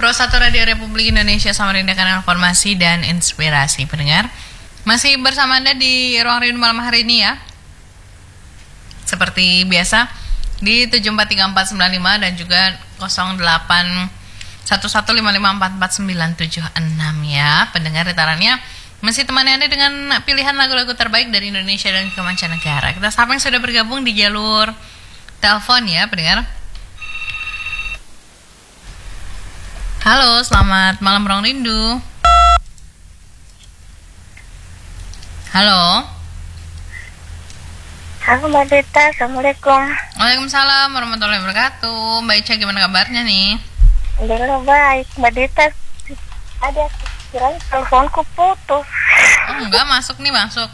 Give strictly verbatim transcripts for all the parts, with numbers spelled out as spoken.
Pro satu Radio Republik Indonesia, Samarinda, kanal informasi dan inspirasi pendengar. Masih bersama Anda di Ruang Rindu malam hari ini ya. Seperti biasa di tujuh empat tiga empat sembilan lima dan juga nol delapan satu satu lima lima empat empat sembilan tujuh enam ya. Pendengar getarannya masih temani Anda dengan pilihan lagu-lagu terbaik dari Indonesia dan ke mancanegara. Kita sapa yang sudah bergabung di jalur telepon ya pendengar. Halo, selamat malam Ruang Rindu. Halo. Halo Mbak Dita, Assalamualaikum. Waalaikumsalam warahmatullahi wabarakatuh. Mbak Ica, gimana kabarnya nih? Alhamdulillah baik. Mbak Dita, ada kirain teleponku putus. Oh enggak, masuk nih, masuk.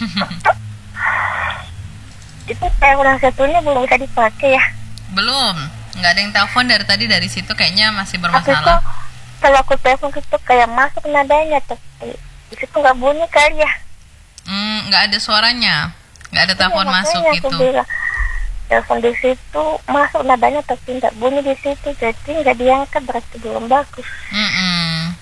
Itu kayak orang satunya belum bisa dipakai ya? Belum. Nggak ada yang telepon dari tadi, dari situ kayaknya masih Aku bermasalah. tuh, kalau aku telepon itu kayak masuk nadanya, tapi di situ nggak bunyi kali ya? Hmm, nggak ada suaranya, nggak ada telepon Iya, masuk makanya aku gitu. bilang, telepon di situ masuk nadanya tapi nggak bunyi di situ, jadi nggak diangkat, berarti belum bagus. Mm-mm.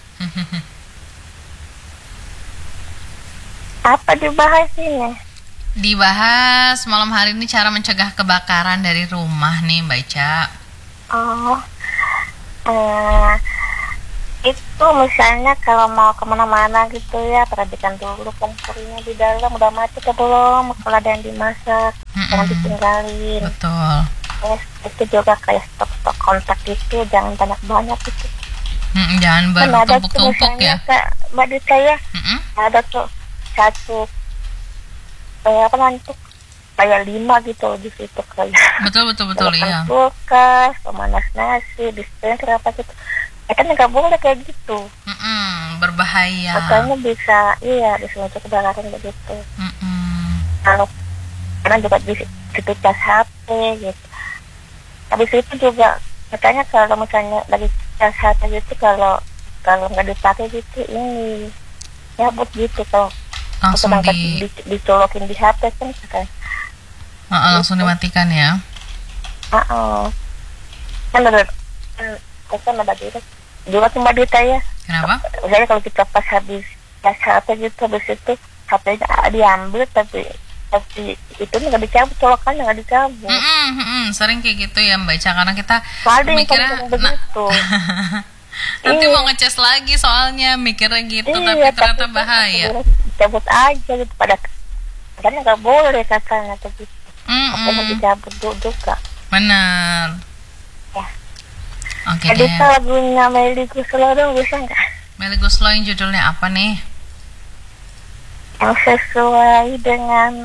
Apa dibahas ini? Dibahas malam hari ini cara mencegah kebakaran dari rumah nih Mbak Ica. Oh, eh, itu misalnya kalau mau kemana-mana gitu ya, perhatikan dulu kompornya di dalam udah mati atau belum, kalau ada yang dimasak, jangan ditinggalin. Betul. Terus itu juga kayak stok-stok kontak gitu, jangan banyak-banyak gitu. Mm, jangan Kan ada tuh bertumpuk-tumpuk misalnya ya. Kak Mbak Dita ya, Mm-mm. ada tuh satu kayak apa nanti tuh, kayak lima gitu di situ kayak. Betul betul betul iya. Kulkas, pemanas nasi, dispenser apa gitu. Ya kan nggak boleh kayak gitu. Mm-mm, berbahaya. Makanya bisa, iya bisa untuk kebakaran begitu. Mm-mm. Kalau karena juga di situ cas H P gitu. Habis itu juga katanya kalau misalnya lagi cas H P gitu, kalau kalau nggak dipakai gitu ini nyabut gitu kalau Langsung di, di, di dicolokin di H P kan kan. uh, langsung dimatikan ya. Ah, uh, kan ada kan ada gitu. Dua tuh Mbak Dita ya. Kenapa? Misalnya kalau kita pas habis pas H P gitu, habis itu H P-nya diambil tapi tapi itu nggak dicabut, colokannya nggak dicabut. Mm-mm, mm-mm. Sering kayak gitu ya Mbak Ica, karena kita Ada yang mikirnya ngomong begitu. nanti Iya. mau ngecas lagi soalnya mikirnya gitu, Iya, tapi ternyata itu bahaya. dicabut aja gitu, pada katanya nggak boleh katanya begitu. Apa mau Mm-mm. dicabut dulu juga. Benar. Ya. Oke Jadi deh. lagunya Melly Guslo dong bisa nggak? Melly Guslo yang judulnya apa nih? Yang sesuai dengan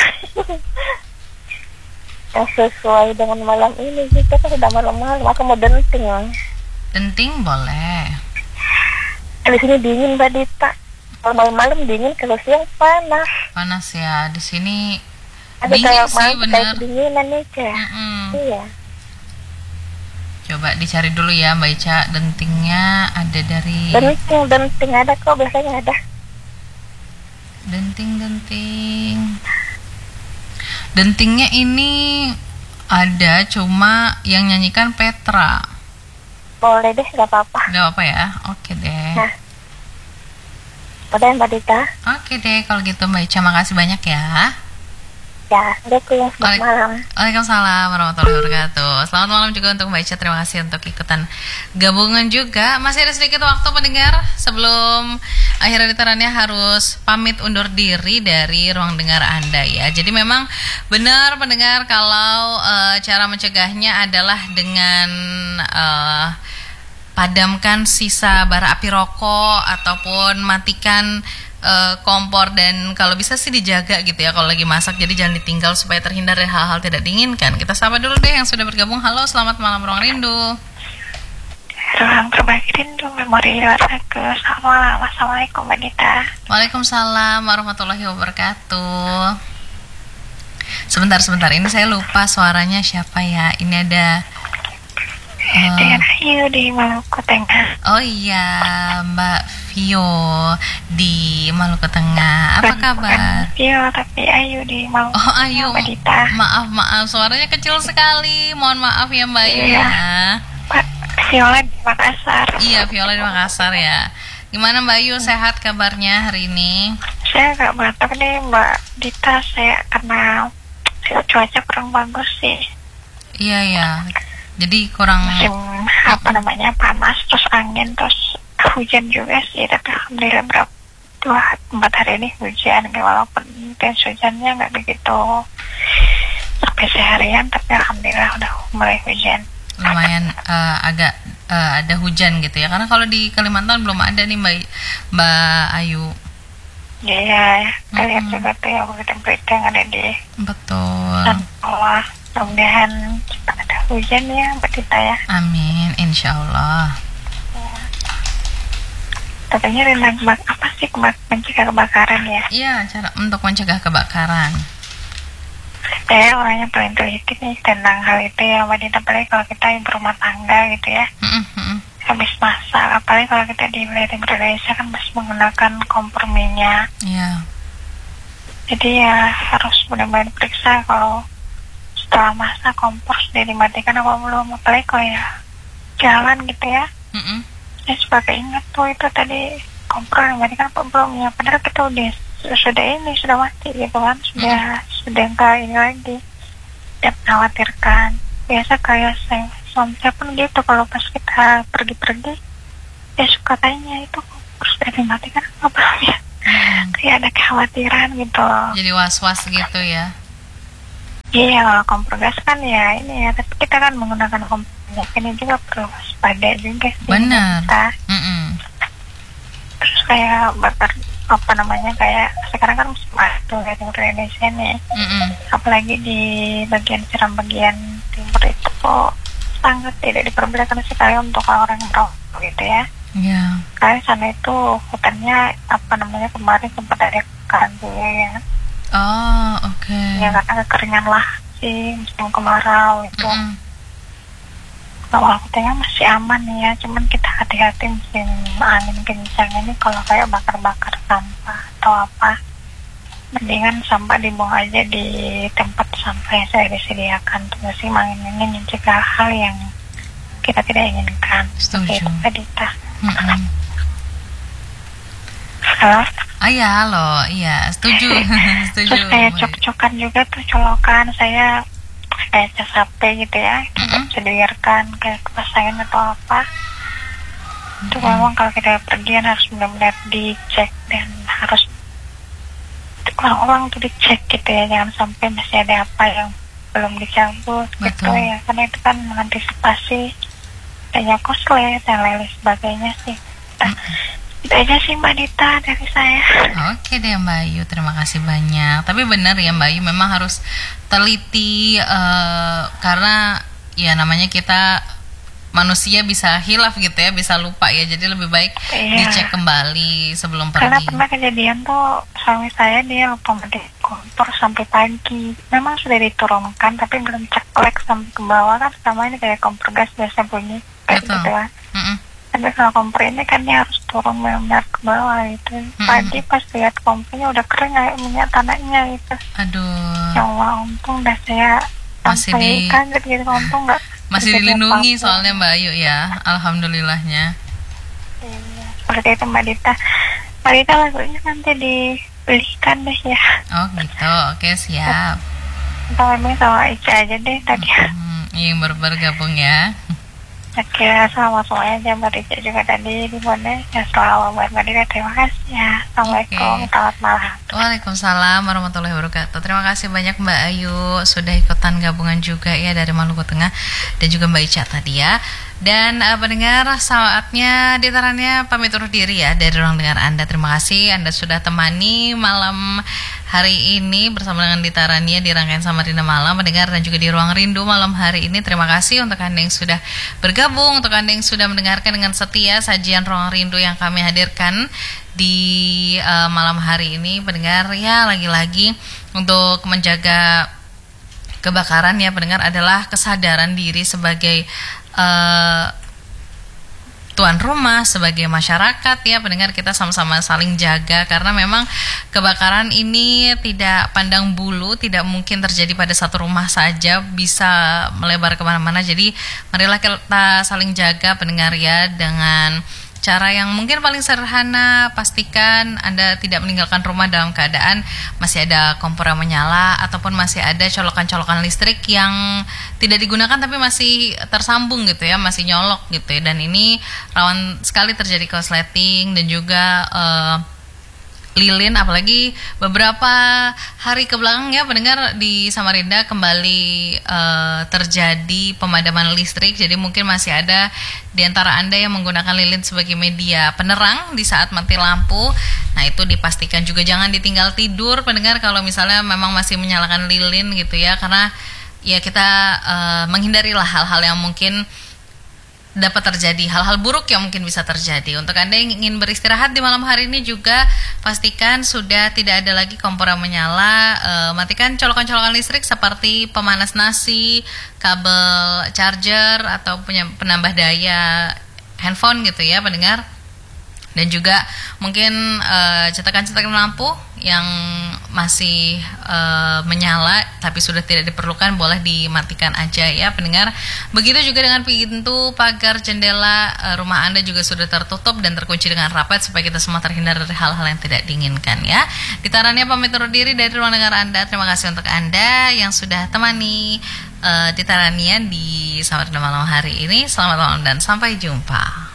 yang sesuai dengan malam ini kita kan sudah malam-malam, aku mau denting. Denting boleh. Di sini dingin Mbak Dita. Kalau malam-malam dingin, kalau siang panas. Panas ya di sini. Ada Dingin kayak sih malam bener. kayak kedinginan nih Cah. Mm-mm. Iya. Coba dicari dulu ya Mbak Ica, dentingnya ada dari Denting, denting ada kok, biasanya ada. denting denting. Dentingnya ini ada, cuma yang nyanyikan Petra. Boleh deh, nggak apa-apa. Gak apa ya? Oke deh. Nah, udah Mbak Dita. Oke deh, kalau gitu Mbak Ica makasih banyak ya. Ya, Assalamualaikum, selamat Waalaikum- malam. Waalaikumsalam warahmatullahi wabarakatuh. Selamat malam juga untuk Mbak Ica. Terima kasih untuk ikutan gabungan juga. Masih ada sedikit waktu pendengar sebelum akhir editarannya harus pamit undur diri dari ruang dengar Anda ya. Jadi memang benar pendengar kalau eh, cara mencegahnya adalah dengan eh, padamkan sisa bara api rokok ataupun matikan uh, kompor, dan kalau bisa sih dijaga gitu ya kalau lagi masak, jadi jangan ditinggal supaya terhindar dari hal-hal tidak diinginkan. Kita sapa dulu deh yang sudah bergabung. Halo, selamat malam Ruang Rindu. Ruang Berbagi Rindu, Memori Rasaku. Selamat malam, Assalamualaikum Mbak Dita. Waalaikumsalam warahmatullahi wabarakatuh. Sebentar sebentar, ini saya lupa suaranya siapa ya. Ini ada uh, Dengan Ayu di Maluku Tengah. oh iya, Mbak Vio di Maluku Tengah. Apa Bukan- kabar? bukan Vio, tapi Ayu di Maluku. Oh Ayu, Mbak Dita. maaf maaf suaranya kecil sekali. Mohon maaf ya Mbak Ayu Iya. ya. Pak, Viola di Makassar. Iya, Viola di Makassar ya. Gimana Mbak Ayu, sehat kabarnya hari ini? Saya agak batuk nih Mbak Dita, saya karena cuaca kurang bagus sih. Iya ya. Jadi kurang Musim apa namanya panas, terus angin, terus hujan juga sih. Tapi alhamdulillah berapa dua empat hari ini hujan, walaupun intens hujannya nggak begitu sampai seharian, tapi alhamdulillah udah mulai hujan. lumayan uh, agak uh, ada hujan gitu ya. Karena kalau di Kalimantan belum ada nih Mbak Mbak Ayu. Iya, kalian Mm-mm. juga tuh yang berita-berita yang ada di Betul. Allah. Mudah-mudahan cepat ada hujan ya Mbak Dita ya. Amin, insya Allah. Katanya tentang kebak- apa sih kebak- mencegah kebakaran ya? Iya, cara untuk mencegah kebakaran. Saya orangnya paling teliti nih tentang hal itu ya Mbak Dita. Apalagi kalau kita yang berumah tangga gitu ya, Mm-mm, mm-mm. habis masak, apalagi kalau kita di wilayah timur Indonesia kan masih menggunakan kompor minyak. Iya. Jadi ya harus benar-benar periksa kalau setelah masak kompor sudah dimatikan apa belum. Apalagi kalau ya jalan gitu ya, Mm-mm. saya suka keinget tuh itu tadi kompor dimatikan apa belum ya. Padahal kita udah sudah ini sudah mati gitu kan, sudah sudah enggak ini lagi, tidak mengkhawatirkan. Biasa kayak saya suami saya pun gitu, kalau pas kita pergi-pergi dia suka tanya itu kompor sudah dimatikan apa belum ya. Mm. Kayak ada kekhawatiran gitu. Jadi was-was gitu ya. Iya, kalau kompor gas kan ya ini ya, tapi kita kan menggunakan kompor minyak ini juga perlu waspada juga sih. Benar. Kita. Mm-mm. Terus kayak bakar apa namanya, kayak sekarang kan musim aduh ya timur Indonesia nih, Mm-mm. apalagi di bagian Seram bagian timur itu kok sangat tidak diperbolehkan sekali untuk orang merokok gitu ya. Iya. Karena sana itu hutannya apa namanya kemarin sempat ada kebakaran juga ya. Oh, oke. Ya karena kekeringan lah sih musim kemarau itu. Mm-mm. Kalau hutannya masih aman nih ya, cuman kita hati-hati musim angin kencang ini kalau kayak bakar-bakar sampah atau apa, mendingan sampah dibuang aja di tempat sampah yang sudah disediakan. Terus sih angin ini mencegah hal yang kita tidak inginkan. Setuju. Seperti itu Mbak Dita. Mm-mm. Halo? Ah ya, halo. Iya, setuju. Setuju. Terus kayak Mbak. cok-cokan juga tuh, colokan saya kayak cas H P gitu ya, kita Mm-mm. bisa dengarkan kayak kepasangan atau apa. Itu memang kalau kita pergian harus benar-benar dicek dan harus ulang-ulang tuh dicek gitu ya, jangan sampai masih ada apa yang belum dicabut gitu Betul. ya, karena itu kan mengantisipasi adanya korslet dan lain sebagainya sih. Nah, itu aja sih Mbak Dita dari saya. Oke deh Mbak Ayu, terima kasih banyak. Tapi benar ya Mbak Ayu, memang harus teliti eh, karena ya namanya kita manusia bisa hilaf gitu ya, bisa lupa ya. Jadi lebih baik Iya. dicek kembali sebelum Karena pergi. pernah kejadian tuh suami saya dia lupa mati kompor sampai pagi. Memang sudah diturunkan tapi belum ceklek sampai ke bawah kan, sama ini kayak kompor gas biasa bunyi kayak Betul. gitu kan. Mm-mm. Tapi kalau kompor ini kan dia harus turun benar ke bawah gitu. Pagi pas lihat kompornya udah kering kayak minyak tanahnya gitu. Aduh, Ya Allah, untung dah saya Masih sampai di- kaget gitu, untung nggak masih terjadi dilindungi apa-apa. soalnya Mbak Ayu ya, alhamdulillahnya. Iya, seperti itu Mbak Dita. Mbak Dita lagunya nanti dibelikan deh ya. Oh gitu, oke siap. Kita ngomongin sama Ica aja deh tadi. Hmm, yang baru bergabung ya. Oke, selamat semuanya aja Mbak Ica juga tadi di mana. Ya selamat buat Mbak Dita, terima kasih ya. Assalamualaikum, Oke. selamat malam. Waalaikumsalam warahmatullahi wabarakatuh. Terima kasih banyak Mbak Ayu sudah ikutan gabungan juga ya dari Maluku Tengah, dan juga Mbak Ica tadi ya. Dan uh, pendengar, saatnya ditarannya pamit undur diri ya dari ruang dengar Anda. Terima kasih Anda sudah temani malam hari ini bersama dengan Ditarannya di rangkaian Samarinda Malam, mendengar, dan juga di Ruang Rindu malam hari ini. Terima kasih untuk Anda yang sudah bergabung, untuk Anda yang sudah mendengarkan dengan setia sajian Ruang Rindu yang kami hadirkan di uh, malam hari ini. Pendengar ya, lagi-lagi untuk menjaga kebakaran ya pendengar adalah kesadaran diri sebagai uh, tuan rumah, sebagai masyarakat ya pendengar, kita sama-sama saling jaga karena memang kebakaran ini tidak pandang bulu, tidak mungkin terjadi pada satu rumah saja, bisa melebar kemana-mana. Jadi marilah kita saling jaga pendengar ya, dengan cara yang mungkin paling sederhana. Pastikan Anda tidak meninggalkan rumah dalam keadaan masih ada kompor yang menyala ataupun masih ada colokan-colokan listrik yang tidak digunakan tapi masih tersambung gitu ya, masih nyolok gitu ya. Dan ini rawan sekali terjadi korsleting dan juga uh, lilin, apalagi beberapa hari kebelakang ya pendengar, di Samarinda kembali uh, terjadi pemadaman listrik. Jadi mungkin masih ada di antara Anda yang menggunakan lilin sebagai media penerang di saat mati lampu. Nah itu dipastikan juga jangan ditinggal tidur pendengar kalau misalnya memang masih menyalakan lilin gitu ya, karena ya kita uh, menghindarilah hal-hal yang mungkin dapat terjadi, hal-hal buruk yang mungkin bisa terjadi. Untuk Anda yang ingin beristirahat di malam hari ini juga pastikan sudah tidak ada lagi kompor yang menyala. E, matikan colokan-colokan listrik seperti pemanas nasi, kabel charger atau punya penambah daya handphone gitu ya pendengar. Dan juga mungkin uh, cetakan-cetakan lampu yang masih uh, menyala tapi sudah tidak diperlukan boleh dimatikan aja ya pendengar. Begitu juga dengan pintu, pagar, jendela uh, rumah Anda juga sudah tertutup dan terkunci dengan rapat supaya kita semua terhindar dari hal-hal yang tidak diinginkan ya. Ditarannya pamit undur diri dari ruang dengar Anda. Terima kasih untuk Anda yang sudah temani uh, Ditarania di Samarinda malam hari ini. Selamat malam dan sampai jumpa.